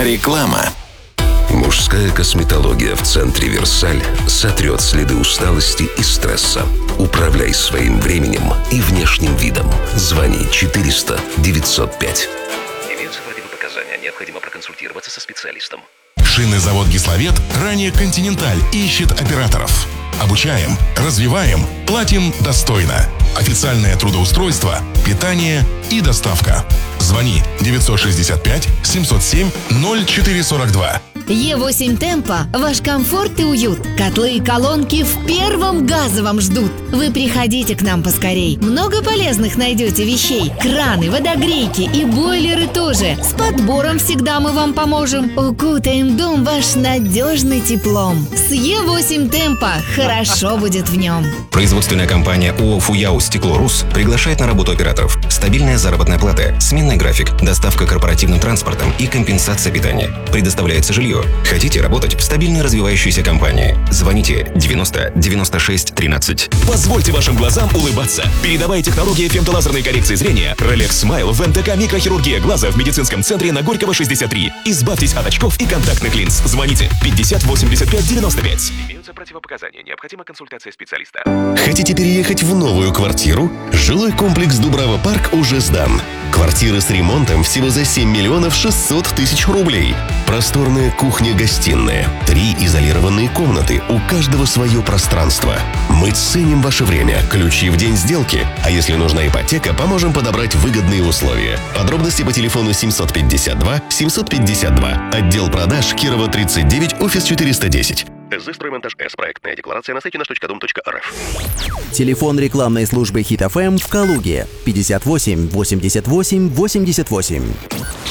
Реклама. Мужская косметология в центре «Версаль» сотрет следы усталости и стресса. Управляй своим временем и внешним видом. Звони 400 905. Имеются противопоказания. Необходимо проконсультироваться со специалистом. Шинный завод «Кисловет», ранее «Континенталь», ищет операторов. Обучаем, развиваем, платим достойно. Официальное трудоустройство, питание и доставка. Звони 965 707 0442. Е8 Темпо – ваш комфорт и уют. Котлы и колонки в первом газовом ждут. Вы приходите к нам поскорей. Много полезных найдете вещей. Краны, водогрейки и бойлеры тоже. С подбором всегда мы вам поможем. Укутаем дом ваш надежный теплом. С Е8 Темпо хорошо будет в нем. Производственная компания ООО «Фуяу Стекло-Рус» приглашает на работу операторов. Стабильная заработная плата, сменный график, доставка корпоративным транспортом и компенсация питания. Предоставляется жилье. Хотите работать в стабильной развивающейся компании? Звоните 90 96 13. Позвольте вашим глазам улыбаться. Передовая технология фемтолазерной коррекции зрения Rolex Smile в НТК микрохирургия глаза в медицинском центре на Горького 63. Избавьтесь от очков и контактных линз. Звоните 50 85 95. Имеются противопоказания. Необходима консультация специалиста. Хотите переехать в новую квартиру? Жилой комплекс Дубрава Парк уже сдан. Квартиры с ремонтом всего за 7 миллионов 600 тысяч рублей. Просторная кухня-гостиная. 3 изолированные комнаты. У каждого свое пространство. Мы ценим ваше время. Ключи в день сделки. А если нужна ипотека, поможем подобрать выгодные условия. Подробности по телефону 752 752. Отдел продаж Кирова 39, офис 410. ТЗ «Строймонтаж С». Проектная декларация на сайте наш.дом.рф. Телефон рекламной службы Хит ФМ в Калуге 58 88 88.